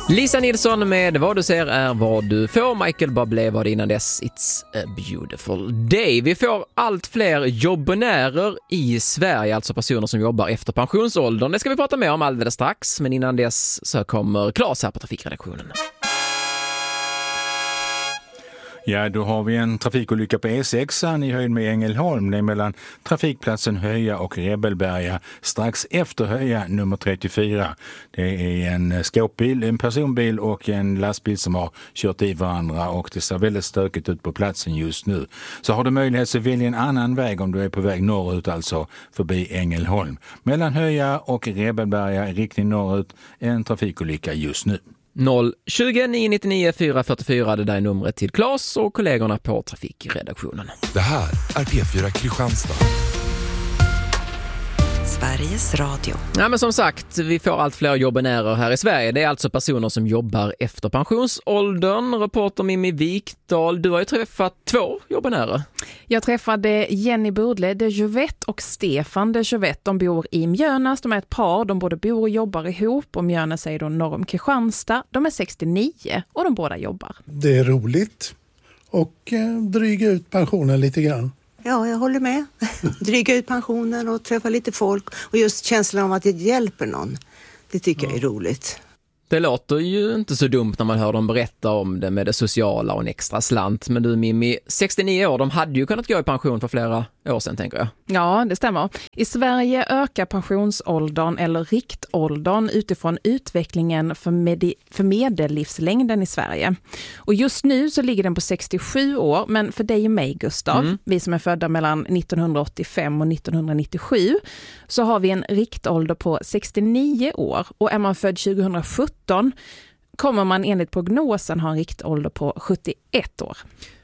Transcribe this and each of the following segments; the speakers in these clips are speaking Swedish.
Lisa Nilsson med Vad du ser är vad du får. Michael Bublé var det innan dess. It's a beautiful day. Vi får allt fler jobbonärer i Sverige, alltså personer som jobbar efter pensionsåldern. Det ska vi prata mer om alldeles strax, men innan dess så kommer Claes här på trafikredaktionen. Ja, då har vi en trafikolycka på E6 i höjd med Ängelholm. Det är mellan trafikplatsen Höja och Rebelberga, strax efter Höja nummer 34. Det är en skåpbil, en personbil och en lastbil som har kört i varandra och det ser väldigt stökigt ut på platsen just nu. Så har du möjlighet så välj en annan väg om du är på väg norrut, alltså förbi Ängelholm. Mellan Höja och Rebelberga, riktning norrut, en trafikolycka just nu. 020 999 444, det där är numret till Claes och kollegorna på trafikredaktionen. Det här är P4 Kristianstad. Sveriges Radio. Ja, men som sagt, vi får allt fler jobbonärer här i Sverige. Det är alltså personer som jobbar efter pensionsåldern. Reporter Mimmi Wikdahl, du har ju träffat 2 jobbonärer. Jag träffade Jenny Burdle de Jovet och Stefan de Jovet. De bor i Mjönas, de är ett par. De både bor och jobbar ihop. Och Mjönas är då norr om Kristianstad. De är 69 och de båda jobbar. Det är roligt och dryga ut pensionen lite grann. Ja, jag håller med. Dryga ut pensionen och träffa lite folk. Och just känslan av att det hjälper någon. Det tycker jag är roligt. Det låter ju inte så dumt när man hör dem berätta om det med det sociala och en extra slant. Men du Mimmi, 69 år, de hade ju kunnat gå i pension för flera år sedan, tänker jag. Ja, det stämmer. I Sverige ökar pensionsåldern eller riktåldern utifrån utvecklingen för medellivslängden i Sverige. Och just nu så ligger den på 67 år, men för dig och mig, Gustav, vi som är födda mellan 1985 och 1997, så har vi en riktålder på 69 år. Och är man född 2017 kommer man enligt prognosen ha en riktålder på 71 år.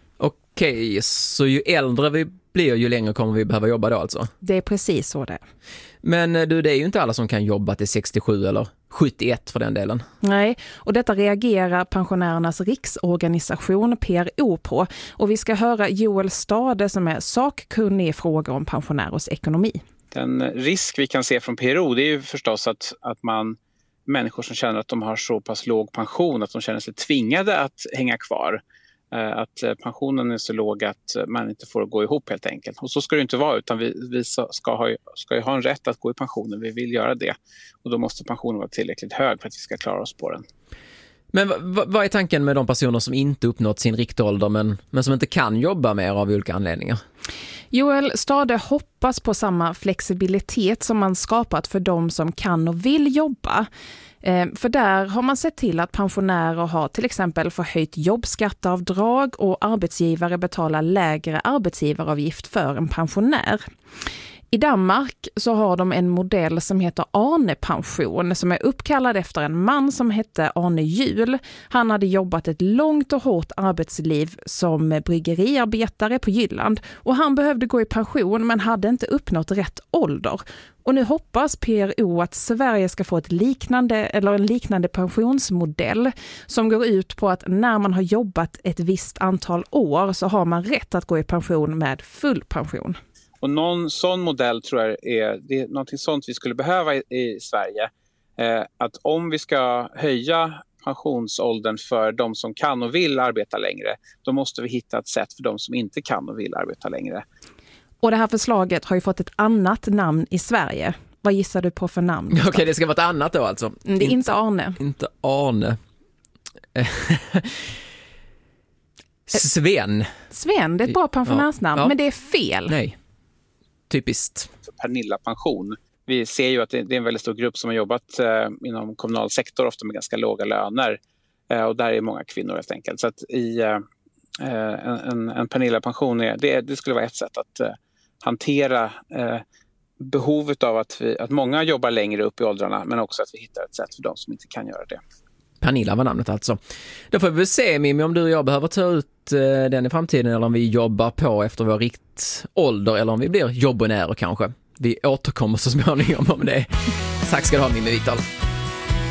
Okej, så ju äldre vi blir, ju längre kommer vi behöva jobba då alltså? Det är precis så det är. Men du, det är ju inte alla som kan jobba till 67 eller 71 för den delen. Nej, och detta reagerar Pensionärernas riksorganisation PRO på. Och vi ska höra Joel Stade som är sakkunnig i frågor om pensionärers ekonomi. Den risk vi kan se från PRO, det är ju förstås att människor som känner att de har så pass låg pension att de känner sig tvingade att hänga kvar. Att pensionen är så låg att man inte får gå ihop helt enkelt. Och så ska det inte vara, utan vi ska ju ha en rätt att gå i pensionen. Vi vill göra det. Och då måste pensionen vara tillräckligt hög för att vi ska klara oss på den. Men vad är tanken med de personer som inte uppnått sin riktålder men som inte kan jobba mer av olika anledningar? Joel Stade hoppas på samma flexibilitet som man skapat för de som kan och vill jobba. För där har man sett till att pensionärer har till exempel förhöjt jobbskatteavdrag och arbetsgivare betalar lägre arbetsgivaravgift för en pensionär. I Danmark så har de en modell som heter Arne-pension som är uppkallad efter en man som hette Arne Jul. Han hade jobbat ett långt och hårt arbetsliv som bryggeriarbetare på Jylland och han behövde gå i pension men hade inte uppnått rätt ålder. Och nu hoppas PRO att Sverige ska få en liknande pensionsmodell som går ut på att när man har jobbat ett visst antal år så har man rätt att gå i pension med full pension. Och någon sån modell tror jag det är något sånt vi skulle behöva i Sverige. Att om vi ska höja pensionsåldern för de som kan och vill arbeta längre, då måste vi hitta ett sätt för de som inte kan och vill arbeta längre. Och det här förslaget har ju fått ett annat namn i Sverige. Vad gissar du på för namn? Okej, det ska vara ett annat då alltså. Det är inte Arne. Inte Arne. Sven. Sven, det är ett bra pensionärsnamn, men det är fel. Nej. Typiskt. Pernilla pension. Vi ser ju att det är en väldigt stor grupp som har jobbat inom kommunal sektor, ofta med ganska låga löner. Och där är många kvinnor helt enkelt. Så att en Pernilla pension det skulle vara ett sätt att hantera behovet av att många jobbar längre upp i åldrarna, men också att vi hittar ett sätt för de som inte kan göra det. Pernilla var namnet alltså. Då får vi se, Mimmi, om du och jag behöver ta ut den i framtiden eller om vi jobbar på efter vår riktålder eller om vi blir jobbonärer kanske. Vi återkommer så småningom om det. Tack ska du ha, Mimmi Wikdahl.